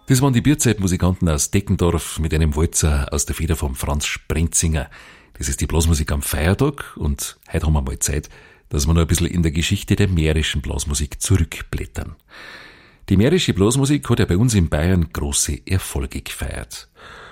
Das waren die Bierzeitmusikanten aus Deckendorf mit einem Walzer aus der Feder von Franz Sprenzinger. Das ist die Blasmusik am Feiertag und heute haben wir mal Zeit, dass wir noch ein bisschen in der Geschichte der mährischen Blasmusik zurückblättern. Die mährische Blasmusik hat ja bei uns in Bayern große Erfolge gefeiert.